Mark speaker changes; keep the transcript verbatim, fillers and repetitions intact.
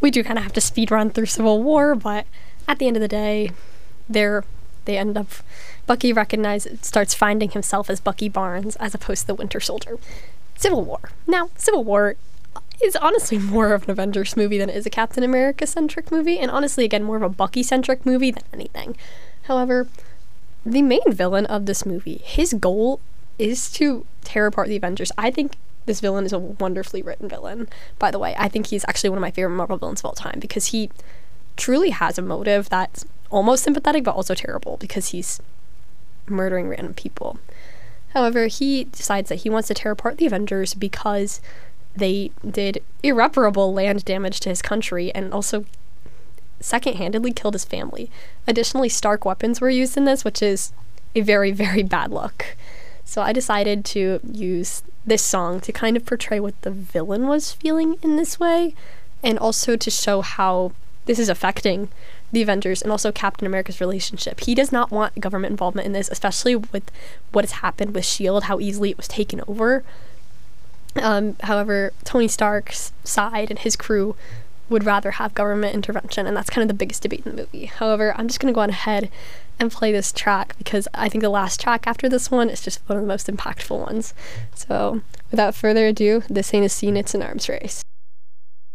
Speaker 1: we do kind of have to speed run through Civil War, but at the end of the day, they're they end up Bucky recognizes starts finding himself as Bucky Barnes as opposed to the Winter Soldier. Civil War. Now, Civil War is honestly more of an Avengers movie than it is a Captain America-centric movie, and honestly, again, more of a Bucky-centric movie than anything. However, the main villain of this movie, his goal is to tear apart the Avengers. I think this villain is a wonderfully written villain, by the way. I think he's actually one of my favorite Marvel villains of all time, because he truly has a motive that's almost sympathetic, but also terrible, because he's murdering random people. However, he decides that he wants to tear apart the Avengers because they did irreparable land damage to his country and also second-handedly killed his family. Additionally, Stark weapons were used in this, which is a very, very bad look. So I decided to use this song to kind of portray what the villain was feeling in this way, and also to show how this is affecting the Avengers and also Captain America's relationship. He does not want government involvement in this, especially with what has happened with S H I E L D, how easily it was taken over. Um, however, Tony Stark's side and his crew would rather have government intervention, and that's kind of the biggest debate in the movie. However, I'm just going to go on ahead and play this track because I think the last track after this one is just one of the most impactful ones. So, without further ado, this ain't a scene, it's an arms race.